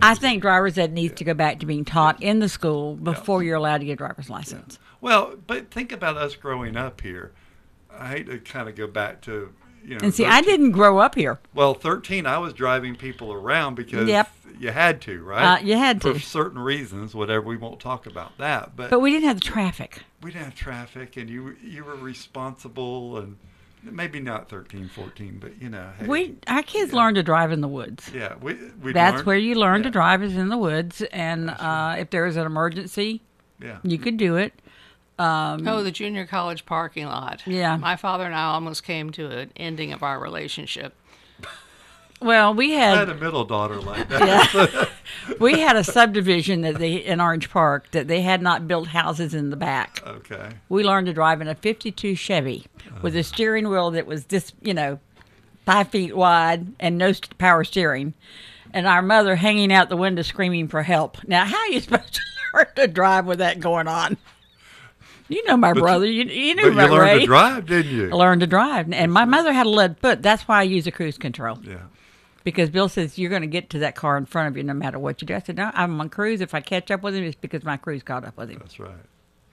I think driver's ed needs to go back to being taught in the school before you're allowed to get a driver's license. Well, but think about us growing up here. I hate to kind of go back to, And see, 13. I didn't grow up here. Well, 13, I was driving people around because you had to, right? You had to. For certain reasons, whatever. We won't talk about that. But we didn't have the traffic. We didn't have traffic, and you were responsible, and maybe not 13, 14, but, hey. Our kids learned to drive in the woods. Yeah. That's where you learn to drive is in the woods. And if there was an emergency, you could do it. The junior college parking lot. Yeah. My father and I almost came to an ending of our relationship. Well, I had a middle daughter like that. Yeah. We had a subdivision in Orange Park that they had not built houses in the back. Okay. We learned to drive in a 52 Chevy with a steering wheel that was just, 5 feet wide and no power steering. And our mother hanging out the window screaming for help. Now, how are you supposed to learn to drive with that going on? You know my brother. You knew about Ray. But you learned to drive, didn't you? I learned to drive. And my mother had a lead foot. That's why I use a cruise control. Yeah. Because Bill says, you're going to get to that car in front of you no matter what you do. I said, no, I'm on cruise. If I catch up with him, it's because my cruise caught up with him. That's right.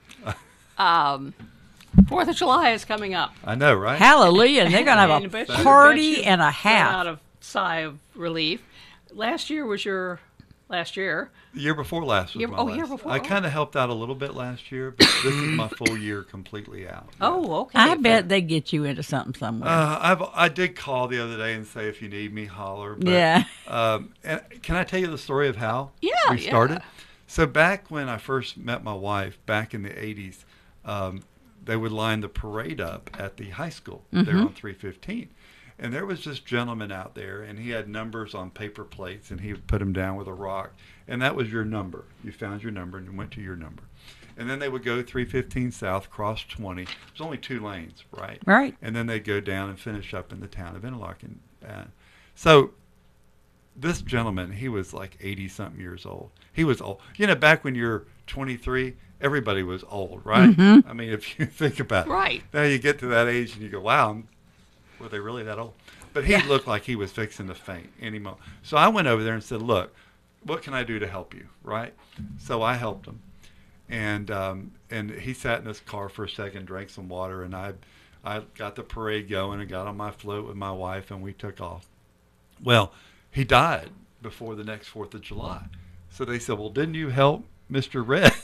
4th of July is coming up. I know, right? Hallelujah. And they're going to have a party and a half. Out of sigh of relief. Last year was your last year. The year before last was my last. Year before. I kind of helped out a little bit last year, but this is my full year completely out. Oh, okay. I bet they get you into something somewhere. I did call the other day and say, if you need me, holler. But, yeah. And can I tell you the story of how we started? So back when I first met my wife, back in the 80s, they would line the parade up at the high school there on 315. And there was this gentleman out there, and he had numbers on paper plates, and he would put them down with a rock. And that was your number. You found your number, and you went to your number. And then they would go 315 south, cross 20. There's only 2 lanes, right? Right. And then they'd go down and finish up in the town of Interlaken. So this gentleman, he was like 80-something years old. He was old. Back when you're 23, everybody was old, right? Mm-hmm. I mean, if you think about it. Right. Now you get to that age, and you go, wow, were they really that old? But he looked like he was fixing to faint any moment. So I went over there and said, look, what can I do to help you, right? So I helped him. And he sat in his car for a second, drank some water, and I got the parade going and got on my float with my wife, and we took off. Well, he died before the next 4th of July. So they said, well, didn't you help Mr. Red?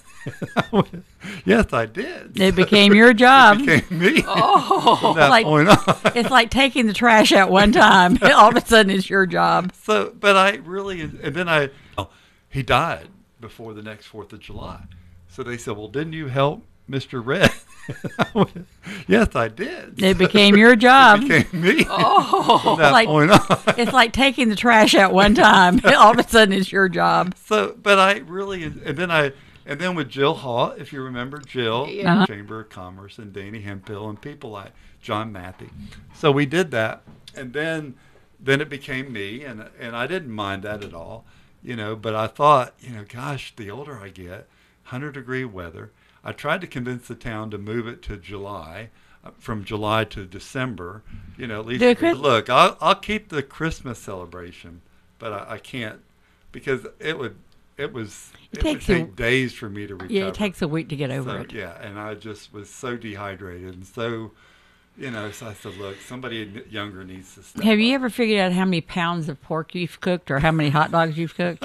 Yes, I did. It became your job. It became me. Oh. From that point on. It's like taking the trash out one time. All of a sudden, it's your job. So, but I really, and then he died before the next 4th of July. So they said, well, didn't you help Mr. Red? Yes, I did. It became your job. It became me. Oh. From that point on. It's like taking the trash out one time. All of a sudden, it's your job. So, but I really, and then with Jill Hall, if you remember Jill, Chamber of Commerce, and Danny Hempill, and people like John Matthey. So we did that, and then it became me, and I didn't mind that at all, But I thought, gosh, the older I get, 100-degree weather. I tried to convince the town to move it to July, from July to December. At least look, I'll keep the Christmas celebration, but I can't because it would take days for me to recover. Yeah, it takes a week to get over it. Yeah, and I just was so dehydrated and so, so I said, look, somebody younger needs to step Have you up. ever figured out how many pounds of pork you've cooked or how many hot dogs you've cooked?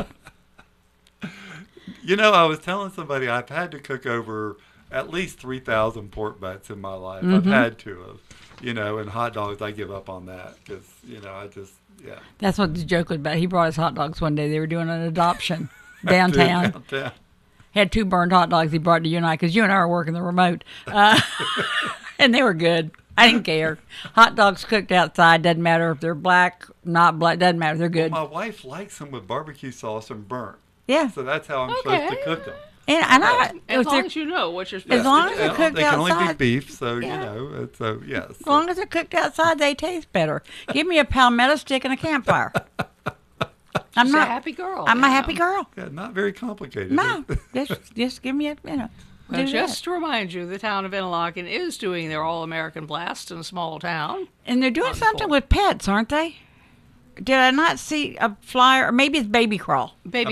I was telling somebody I've had to cook over at least 3,000 pork butts in my life. I've had to have, and hot dogs, I give up on that because, I just, yeah. That's what the joke was about. He brought us hot dogs one day. They were doing an adoption downtown. He had 2 burned hot dogs he brought to you and I because you and I were working the remote. And they were good. I didn't care. Hot dogs cooked outside. Doesn't matter if they're black, not black. Doesn't matter. They're good. Well, my wife likes them with barbecue sauce and burnt. Yeah. So that's how I'm supposed to cook them. And as long as you know what you're supposed as long to as do. they're cooked they can outside. only be beef, so so yes. As long as they're cooked outside, they taste better. Give me a palmetto stick and a campfire. I'm a happy girl. I'm a happy girl. Yeah, not very complicated. No, just give me a Well, just to remind you, the town of Interlaken is doing their All-American Blast in a small town. And they're doing something with pets, aren't they? Did I not see a flyer? Or maybe it's Baby Crawl. Baby